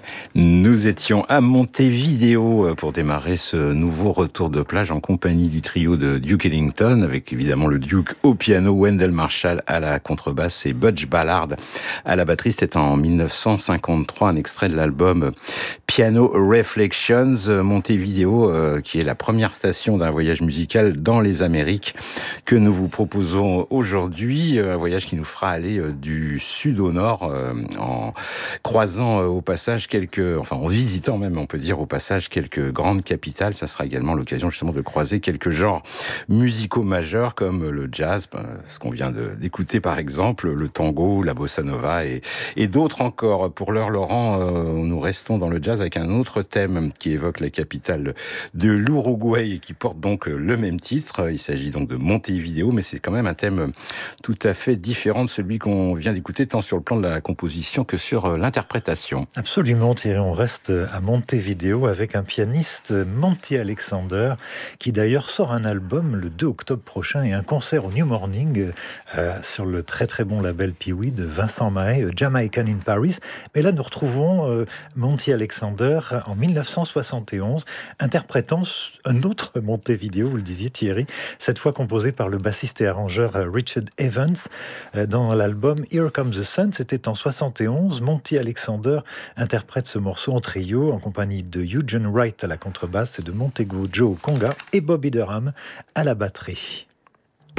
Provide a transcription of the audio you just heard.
Nous étions à Montevideo pour démarrer ce nouveau retour de plage en compagnie du trio de Duke Ellington, avec évidemment le Duke au piano, Wendell Marshall à la contrebasse et Butch Ballard à la batterie. C'était en 1953, un extrait de l'album Piano Reflections. Montevideo, qui est la première station d'un voyage musical dans les Amériques que nous vous proposons aujourd'hui. Un voyage qui nous fera aller du sud au nord en croisant au passage en visitant même, on peut dire au passage quelques grandes capitales. Ça sera également l'occasion justement de croiser quelques genres musicaux majeurs comme le jazz, ce qu'on vient d'écouter par exemple, le tango, la bossa nova et d'autres encore. Pour l'heure, Laurent, nous restons dans le jazz avec un autre thème qui évoque la capitale de l'Uruguay et qui porte donc le même titre. Il s'agit donc de Montevideo, mais c'est quand même un thème tout à fait différent de celui qu'on vient d'écouter, tant sur le plan de la composition que sur l'interprétation. Absolument, Thierry. On reste à Montevideo avec un pianiste, Monty Alexander, qui d'ailleurs sort un album le 2 octobre prochain et un concert au New Morning sur le très très bon label Pee-wee de Vincent Mahé, Jamaican in Paris. Mais là, nous retrouvons Monty Alexander en 1971, interprétant un autre Montevideo, vous le disiez Thierry, cette fois composé par le bassiste et arrangeur Richard Evans dans l'album Here Comes the Sun. C'était en 71. Monty Alexander interprète ce morceau en trio en compagnie de Eugene Wright à la contrebasse et de Montego Joe au conga et Bobby Durham à la batterie.